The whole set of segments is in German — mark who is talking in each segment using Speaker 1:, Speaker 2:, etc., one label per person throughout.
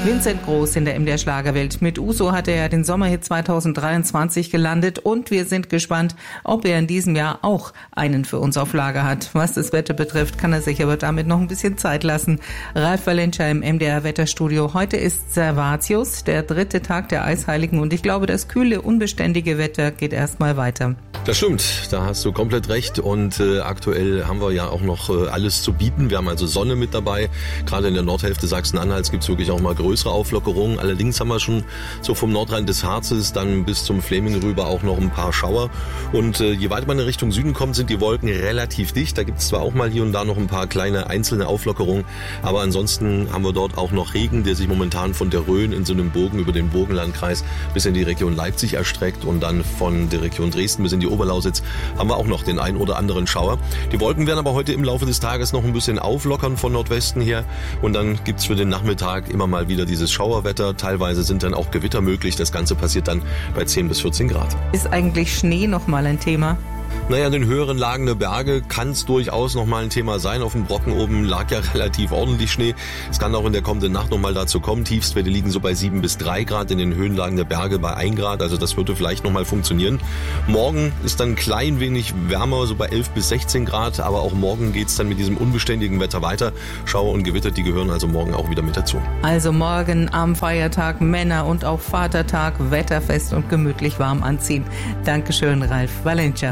Speaker 1: Vincent Groß in der MDR Schlagerwelt. Mit Uso hat er ja den Sommerhit 2023 gelandet und wir sind gespannt, ob er in diesem Jahr auch einen für uns auf Lager hat. Was das Wetter betrifft, kann er sich aber damit noch ein bisschen Zeit lassen. Ralf Valencia im MDR Wetterstudio. Heute ist Servatius, der 3. Tag der Eisheiligen und ich glaube, das kühle, unbeständige Wetter geht erstmal weiter.
Speaker 2: Das stimmt, da hast du komplett recht und aktuell haben wir ja auch noch alles zu bieten. Wir haben also Sonne mit dabei, gerade in der Nordhälfte Sachsen-Anhalts gibt es wirklich auch mal größere Auflockerungen. Allerdings haben wir schon so vom Nordrhein des Harzes dann bis zum Fläming rüber auch noch ein paar Schauer und je weiter man in Richtung Süden kommt, sind die Wolken relativ dicht. Da gibt es zwar auch mal hier und da noch ein paar kleine einzelne Auflockerungen, aber ansonsten haben wir dort auch noch Regen, der sich momentan von der Rhön in so einem Bogen über den Burgenlandkreis bis in die Region Leipzig erstreckt und dann von der Region Dresden bis in die Oberlausitz haben wir auch noch den ein oder anderen Schauer. Die Wolken werden aber heute im Laufe des Tages noch ein bisschen auflockern von Nordwesten her und dann gibt's für den Nachmittag immer mal wieder dieses Schauerwetter. Teilweise sind dann auch Gewitter möglich. Das Ganze passiert dann bei 10 bis 14 Grad.
Speaker 1: Ist eigentlich Schnee nochmal ein Thema?
Speaker 2: Naja, in den höheren Lagen der Berge kann es durchaus nochmal ein Thema sein. Auf dem Brocken oben lag ja relativ ordentlich Schnee. Es kann auch in der kommenden Nacht nochmal dazu kommen. Tiefstwerte liegen so bei 7 bis 3 Grad, in den Höhenlagen der Berge bei 1 Grad. Also das würde vielleicht nochmal funktionieren. Morgen ist dann ein klein wenig wärmer, so bei 11 bis 16 Grad. Aber auch morgen geht's dann mit diesem unbeständigen Wetter weiter. Schauer und Gewitter, die gehören also morgen auch wieder mit dazu.
Speaker 1: Also morgen am Feiertag Männer- und auch Vatertag wetterfest und gemütlich warm anziehen. Dankeschön, Ralf Valencia.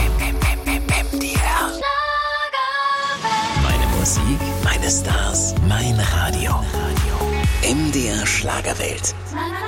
Speaker 3: Meine Musik, meine Stars, mein Radio. MDR Schlagerwelt.